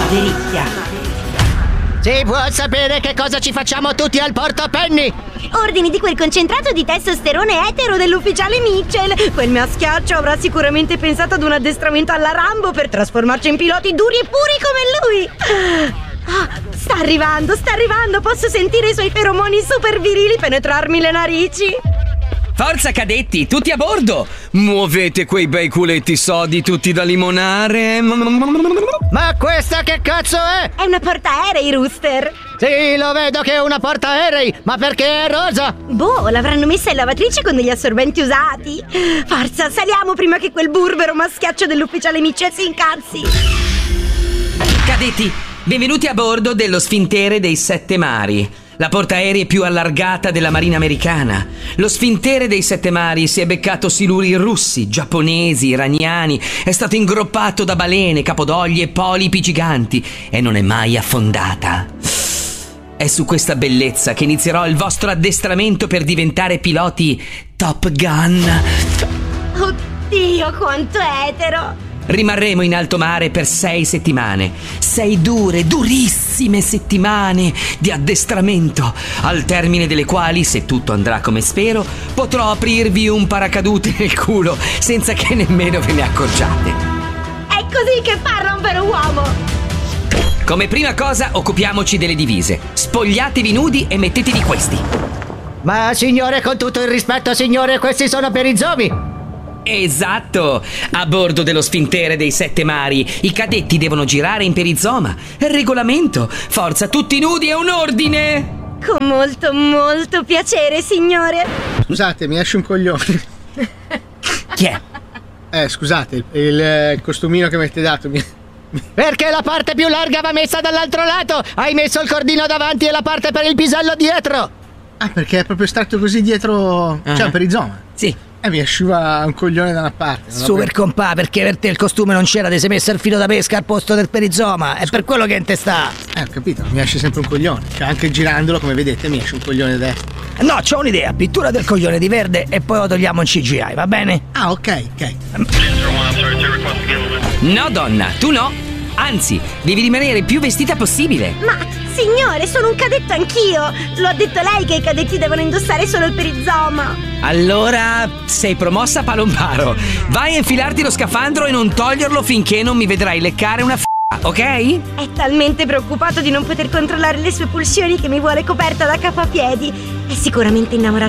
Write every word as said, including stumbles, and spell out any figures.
Mavericchia. Si può sapere che cosa ci facciamo tutti al portapenni? Ordini di quel concentrato di testosterone etero dell'ufficiale Mitchell. Quel maschiaccio avrà sicuramente pensato ad un addestramento alla Rambo per trasformarci in piloti duri e puri come lui. Ah, sta arrivando, sta arrivando. Posso sentire i suoi feromoni super virili penetrarmi le narici. Forza cadetti, tutti a bordo! Muovete quei bei culetti sodi tutti da limonare. Ma questa che cazzo è? È una portaerei, Rooster. Sì, lo vedo che è una portaerei, ma perché è rosa? Boh, l'avranno messa in lavatrice con degli assorbenti usati. Forza, saliamo prima che quel burbero maschiaccio dell'ufficiale Mitchell si incazzi. Cadetti, benvenuti a bordo dello Sfintere dei Sette Mari, la portaerei più allargata della Marina americana. Lo Sfintere dei Sette Mari si è beccato siluri russi, giapponesi, iraniani, è stato ingroppato da balene, capodogli e polipi giganti e non è mai affondata. È su questa bellezza che inizierò il vostro addestramento per diventare piloti Top Gun. Oddio, quanto etero! Rimarremo in alto mare per sei settimane. Sei dure, durissime settimane di addestramento, al termine delle quali, se tutto andrà come spero, potrò aprirvi un paracadute nel culo senza che nemmeno ve ne accorgiate. È così che parla un vero uomo! Come prima cosa occupiamoci delle divise. Spogliatevi nudi e mettetevi questi. Ma signore, con tutto il rispetto, signore, questi sono per i zombie. Esatto! A bordo dello Sfintere dei Sette Mari i cadetti devono girare in perizoma. È il regolamento. Forza, tutti nudi, è un ordine! Con molto, molto piacere, signore. Scusate, mi esce un coglione. Chi è? Eh, scusate, il, il, il costumino che mi avete dato mi... Perché la parte più larga va messa dall'altro lato? Hai messo il cordino davanti e la parte per il pisello dietro. Ah, perché è proprio stato così dietro... Uh-huh. Cioè, perizoma? Sì. E mi usciva un coglione da una parte. Super compà, perché per te il costume non c'era, ti sei messo il filo da pesca al posto del perizoma. È per quello che in te sta. Eh, ho capito, mi esce sempre un coglione. Cioè, anche girandolo, come vedete, mi esce un coglione da destra. No, c'ho un'idea, pittura del coglione di verde e poi lo togliamo in C G I, va bene? Ah, ok, ok. No, donna, tu no. Anzi, devi rimanere più vestita possibile. Ma, signore, sono un cadetto anch'io. Lo ha detto lei che i cadetti devono indossare solo il perizoma. Allora, sei promossa palombaro. Vai a infilarti lo scafandro e non toglierlo finché non mi vedrai leccare una f***a, ok? È talmente preoccupato di non poter controllare le sue pulsioni che mi vuole coperta da capo a piedi. È sicuramente innamorato